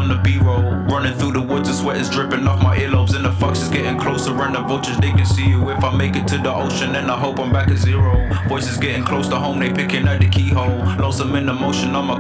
the B-roll. Running through the woods, the sweat is dripping off my earlobes, and the fox is getting closer, and the vultures, they can see you. If I make it to the ocean, and I hope I'm back at zero. Voices getting close to home, they picking at the keyhole. Lonesome in emotion, I'm a